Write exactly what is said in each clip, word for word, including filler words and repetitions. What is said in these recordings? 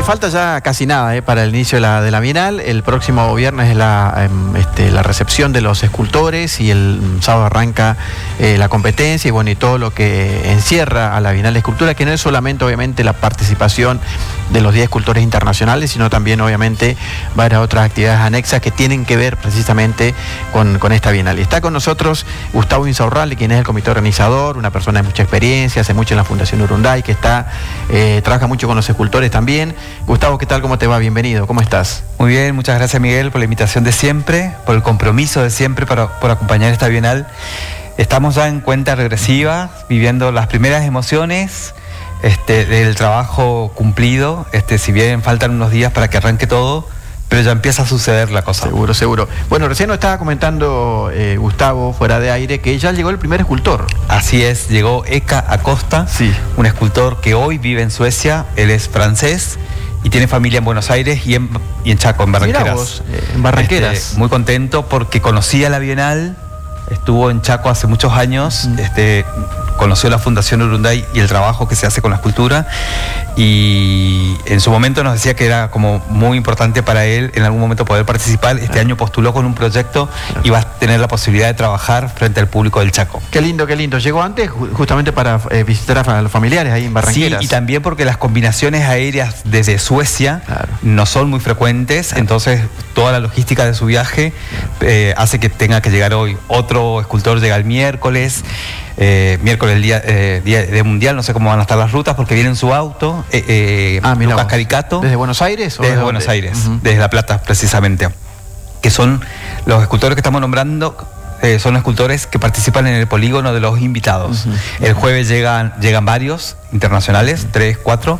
falta ya casi nada eh, para el inicio de la, de la Bienal. El próximo viernes es la, eh, este, la recepción de los escultores y el sábado arranca eh, la competencia y bueno, y todo lo que encierra a la Bienal de Escultura, que no es solamente obviamente la participación de los diez escultores internacionales, sino también obviamente varias otras actividades anexas que tienen que ver precisamente con, con esta Bienal. Y está con nosotros Gustavo Insaurralde, quien es el comité organizador, una persona de mucha experiencia, hace mucho en la Fundación Urunday, que está, eh, trabaja mucho con los escultores también. Gustavo, ¿qué tal? ¿Cómo te va? Bienvenido, ¿cómo estás? Muy bien, muchas gracias Miguel por la invitación de siempre, por el compromiso de siempre para, por acompañar esta Bienal. Estamos ya en cuenta regresiva, viviendo las primeras emociones este, del trabajo cumplido, este, si bien faltan unos días para que arranque todo, pero ya empieza a suceder la cosa. Seguro, seguro. Bueno, recién nos estaba comentando eh, Gustavo, fuera de aire, que ya llegó el primer escultor. Así es, llegó Eka Acosta, sí. Un escultor que hoy vive en Suecia, él es francés y tiene familia en Buenos Aires y en, y en Chaco, en Barranqueras. Mirá vos, eh, en Barranqueras. Este, muy contento porque conocía la Bienal, estuvo en Chaco hace muchos años, mm. este, conoció la Fundación Urunday y el trabajo que se hace con la escultura, y en su momento nos decía que era como muy importante para él en algún momento poder participar. Este año postuló con un proyecto y va a tener la posibilidad de trabajar frente al público del Chaco. Qué lindo, qué lindo. Llegó antes justamente para eh, visitar a los familiares ahí en Barranqueras. Sí, y también porque las combinaciones aéreas desde Suecia claro. no son muy frecuentes, claro. entonces toda la logística de su viaje eh, hace que tenga que llegar hoy. Otro escultor llega el miércoles, eh, miércoles el día, eh, día de mundial, no sé cómo van a estar las rutas porque viene en su auto, eh, eh, ah, Lucas Caricato. ¿Desde Buenos Aires? ¿O desde Buenos dónde? Aires, uh-huh. desde La Plata precisamente, que son los escultores que estamos nombrando. Eh, son escultores que participan en el polígono de los invitados. Uh-huh. El jueves llegan, llegan varios internacionales, uh-huh. tres, cuatro.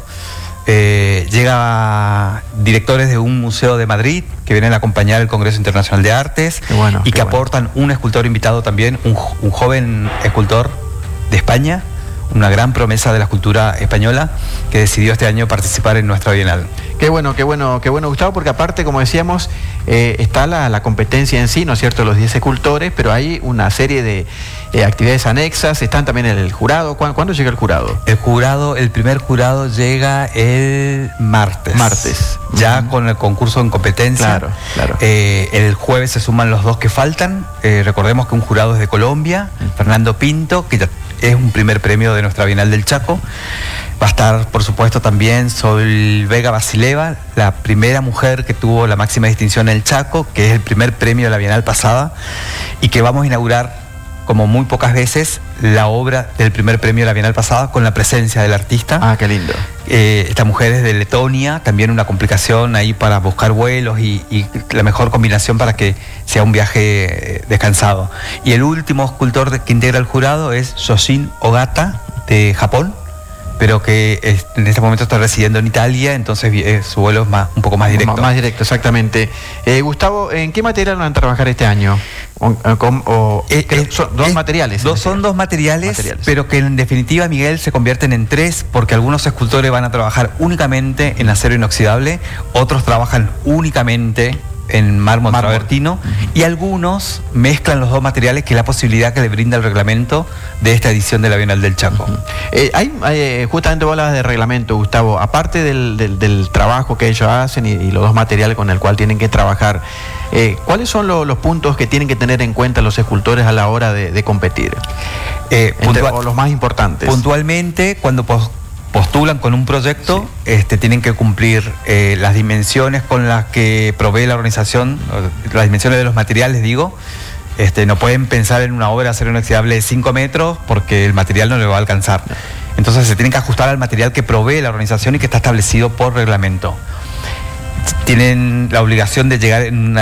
Eh, llega directores de un museo de Madrid que vienen a acompañar el Congreso Internacional de Artes bueno, y que bueno. aportan un escultor invitado también, un, un joven escultor de España, una gran promesa de la escultura española que decidió este año participar en nuestra Bienal. Qué bueno, qué bueno, qué bueno, Gustavo, porque aparte, como decíamos, eh, está la, la competencia en sí, ¿no es cierto?, los diez escultores, pero hay una serie de eh, actividades anexas, están también en el jurado. ¿Cuándo, ¿Cuándo llega el jurado? El jurado, el primer jurado llega el martes. Martes. Ya uh-huh. con el concurso en competencia. Claro, claro. Eh, el jueves se suman los dos que faltan. Eh, recordemos que un jurado es de Colombia, uh-huh. Fernando Pinto, que ya es un primer premio de nuestra Bienal del Chaco. Va a estar, por supuesto, también Sol Vega Basileva, la primera mujer que tuvo la máxima distinción en el Chaco, que es el primer premio de la Bienal pasada, y que vamos a inaugurar, como muy pocas veces, la obra del primer premio de la Bienal pasada con la presencia del artista. Ah, qué lindo. Eh, esta mujer es de Letonia, también una complicación ahí para buscar vuelos y, y la mejor combinación para que sea un viaje descansado. Y el último escultor de, que integra el jurado es Yoshin Ogata, de Japón, pero que es, en este momento está residiendo en Italia, entonces eh, su vuelo es más, un poco más directo. Más, más directo, exactamente. Eh, Gustavo, ¿en qué material van a trabajar este año? O, o, o, eh, eh, son dos eh, materiales. Dos, son dos materiales, materiales, pero que en definitiva, Miguel, se convierten en tres, porque algunos escultores van a trabajar únicamente en acero inoxidable, otros trabajan únicamente en mármol, mármol. travertino, uh-huh. y algunos mezclan los dos materiales, que es la posibilidad que le brinda el reglamento de esta edición de la Bienal del Chaco. Uh-huh. eh, hay, eh, justamente vos hablabas de reglamento, Gustavo, aparte del, del, del trabajo que ellos hacen y, y los dos materiales con el cual tienen que trabajar, eh, ¿cuáles son lo, los puntos que tienen que tener en cuenta los escultores a la hora de, de competir? Eh, Entre, puntual, o los más importantes. Puntualmente, cuando pos, postulan con un proyecto, sí. este, tienen que cumplir eh, las dimensiones con las que provee la organización, las dimensiones de los materiales, digo. Este, no pueden pensar en una obra de acero inoxidable de cinco metros porque el material no le va a alcanzar. Entonces se tienen que ajustar al material que provee la organización y que está establecido por reglamento. Tienen la obligación de llegar en una